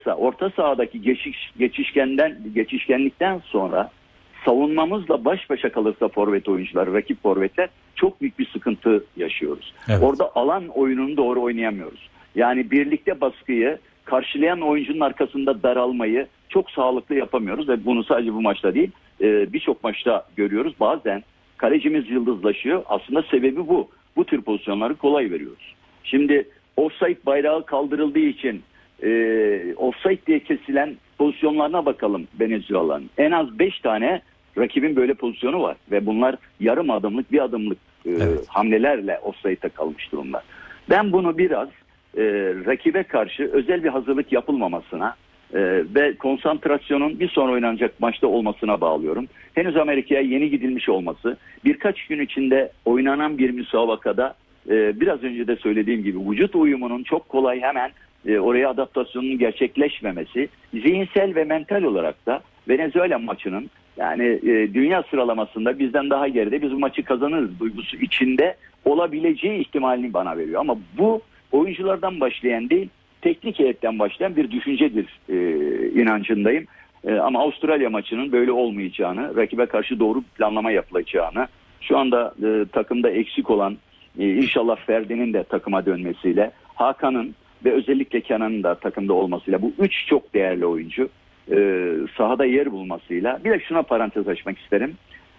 orta sahadaki geçişkenlikten sonra savunmamızla baş başa kalırsa forvet oyuncular, rakip forvetler çok büyük bir sıkıntı yaşıyoruz. Evet. Orada alan oyununu doğru oynayamıyoruz. Yani birlikte baskıyı, karşılayan oyuncunun arkasında daralmayı çok sağlıklı yapamıyoruz ve bunu sadece bu maçta değil birçok maçta görüyoruz. Bazen kalecimiz yıldızlaşıyor. Aslında sebebi bu. Bu tür pozisyonları kolay veriyoruz. Şimdi offside bayrağı kaldırıldığı için offside diye kesilen pozisyonlarına bakalım Venezuela'nın. En az 5 tane rakibin böyle pozisyonu var ve bunlar yarım adımlık, bir adımlık hamlelerle offside'e kalmış durumda. Ben bunu biraz rakibe karşı özel bir hazırlık yapılmamasına ve konsantrasyonun bir sonra oynanacak maçta olmasına bağlıyorum. Henüz Amerika'ya yeni gidilmiş olması, birkaç gün içinde oynanan bir müsabakada biraz önce de söylediğim gibi vücut uyumunun çok kolay hemen oraya adaptasyonun gerçekleşmemesi, zihinsel ve mental olarak da Venezuela maçının yani dünya sıralamasında bizden daha geride, biz bu maçı kazanırız duygusu içinde olabileceği ihtimalini bana veriyor. Ama bu oyunculardan başlayan değil, teknik heyetten başlayan bir düşüncedir inancındayım. Ama Avustralya maçının böyle olmayacağını, rakibe karşı doğru planlama yapılacağını, şu anda takımda eksik olan inşallah Ferdi'nin de takıma dönmesiyle, Hakan'ın ve özellikle Kenan'ın da takımda olmasıyla, bu üç çok değerli oyuncu sahada yer bulmasıyla, bir de şuna parantez açmak isterim.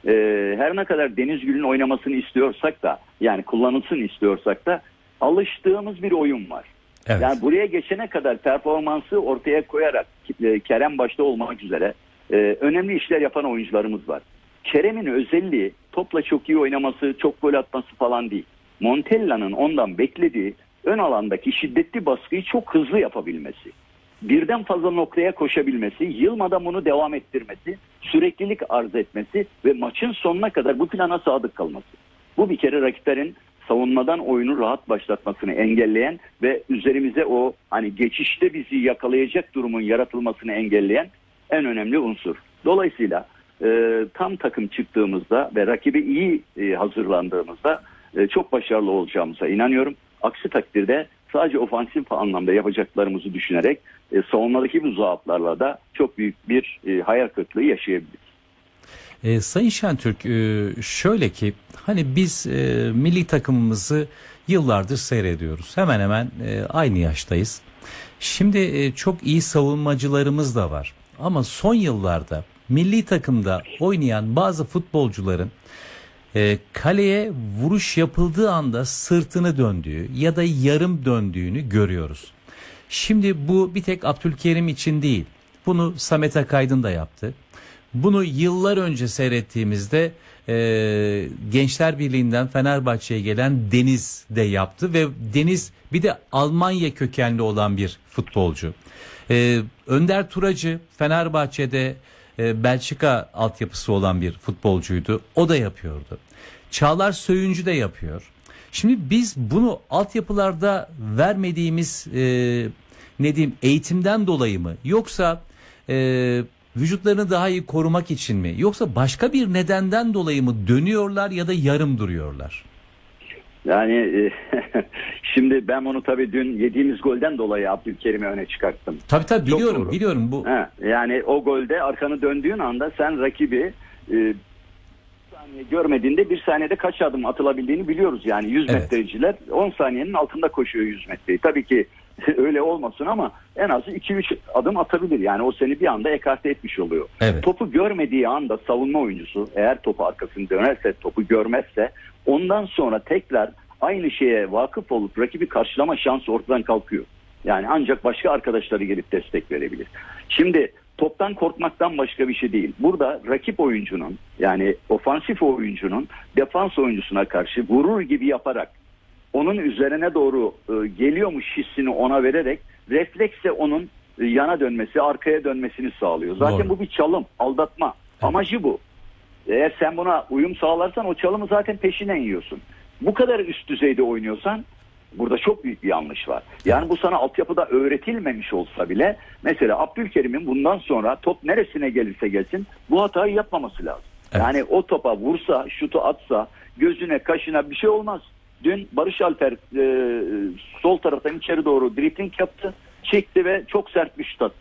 Her ne kadar Denizgül'ün oynamasını istiyorsak da, yani kullanılsın istiyorsak da, alıştığımız bir oyun var. Evet. Yani buraya geçene kadar performansı ortaya koyarak Kerem başta olmak üzere önemli işler yapan oyuncularımız var. Kerem'in özelliği topla çok iyi oynaması, çok gol atması falan değil. Montella'nın ondan beklediği ön alandaki şiddetli baskıyı çok hızlı yapabilmesi. Birden fazla noktaya koşabilmesi, yılmadan bunu devam ettirmesi, süreklilik arz etmesi ve maçın sonuna kadar bu plana sadık kalması. Bu bir kere rakiplerin savunmadan oyunu rahat başlatmasını engelleyen ve üzerimize o hani geçişte bizi yakalayacak durumun yaratılmasını engelleyen en önemli unsur. Dolayısıyla tam takım çıktığımızda ve rakibe iyi hazırlandığımızda çok başarılı olacağımıza inanıyorum. Aksi takdirde sadece ofansif anlamda yapacaklarımızı düşünerek savunmadaki bu zaaflarla da çok büyük bir hayal kırıklığı yaşayabiliriz. Sayın Şentürk, şöyle ki hani biz milli takımımızı yıllardır seyrediyoruz. Hemen hemen aynı yaştayız. Şimdi çok iyi savunmacılarımız da var. Ama son yıllarda milli takımda oynayan bazı futbolcuların kaleye vuruş yapıldığı anda sırtını döndüğü ya da yarım döndüğünü görüyoruz. Şimdi bu bir tek Abdülkerim için değil. Bunu Samet Akaydın da yaptı. Bunu yıllar önce seyrettiğimizde Gençler Birliği'nden Fenerbahçe'ye gelen Deniz de yaptı ve Deniz bir de Almanya kökenli olan bir futbolcu. Önder Turacı Fenerbahçe'de Belçika altyapısı olan bir futbolcuydu. O da yapıyordu. Çağlar Söyüncü de yapıyor. Şimdi biz bunu altyapılarda vermediğimiz eğitimden dolayı mı, yoksa vücutlarını daha iyi korumak için mi, yoksa başka bir nedenden dolayı mı dönüyorlar ya da yarım duruyorlar? Yani şimdi ben onu tabii dün yediğimiz golden dolayı Abdülkerim'i öne çıkarttım. Tabii biliyorum bu. Yani o golde arkanı döndüğün anda sen rakibi saniye görmediğinde bir saniyede kaç adım atılabildiğini biliyoruz. Yani 100 metreciler 10 saniyenin altında koşuyor 100 metreyi. Tabii ki öyle olmasın ama en az 2-3 adım atabilir. Yani o seni bir anda ekarte etmiş oluyor. Evet. Topu görmediği anda savunma oyuncusu eğer topu arkasını dönerse, topu görmezse, ondan sonra tekrar aynı şeye vakıf olup rakibi karşılama şansı ortadan kalkıyor. Yani ancak başka arkadaşları gelip destek verebilir. Şimdi toptan korkmaktan başka bir şey değil. Burada rakip oyuncunun, yani ofansif oyuncunun defans oyuncusuna karşı vurur gibi yaparak onun üzerine doğru geliyormuş hissini ona vererek refleksle onun yana dönmesi, arkaya dönmesini sağlıyor. Zaten Doğru. bu bir çalım, aldatma. Evet. Amacı bu. Eğer sen buna uyum sağlarsan o çalımı zaten peşinden yiyorsun. Bu kadar üst düzeyde oynuyorsan burada çok büyük bir yanlış var. Yani bu sana altyapıda öğretilmemiş olsa bile, mesela Abdülkerim'in bundan sonra top neresine gelirse gelsin bu hatayı yapmaması lazım. Evet. Yani o topa vursa, şutu atsa, gözüne, kaşına bir şey olmaz. Dün Barış Alper sol taraftan içeri doğru dribling yaptı. çekti ve çok sert bir şut attı.